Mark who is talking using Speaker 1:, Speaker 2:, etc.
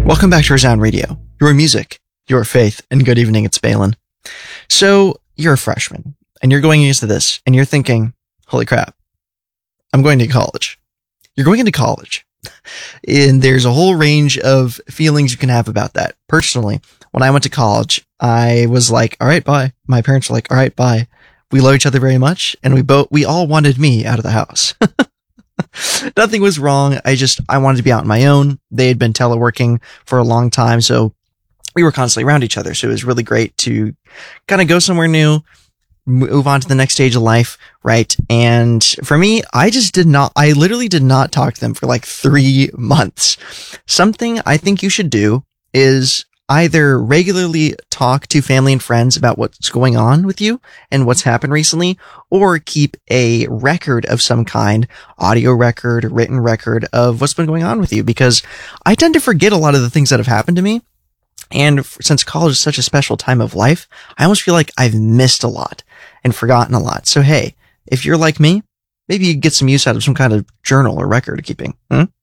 Speaker 1: Welcome back to Resound Radio, your music, your faith, and good evening, it's Balin. So, you're a freshman, and you're going into this, and you're thinking, holy crap, I'm going to college. You're going into college. And there's a whole range of feelings you can have about that. Personally, when I went to college, I was like, all right, bye. My parents were like, all right, bye. We love each other very much, and we all wanted me out of the house. Nothing was wrong. I wanted to be out on my own. They had been teleworking for a long time, so we were constantly around each other. So it was really great to kind of go somewhere new, move on to the next stage of life, right? And for me, I literally did not talk to them for like 3 months. Something I think you should do is either regularly talk to family and friends about what's going on with you and what's happened recently, or keep a record of some kind, audio record, written record of what's been going on with you, because I tend to forget a lot of the things that have happened to me. And since college is such a special time of life, I almost feel like I've missed a lot and forgotten a lot. So hey, if you're like me, maybe you get some use out of some kind of journal or record keeping.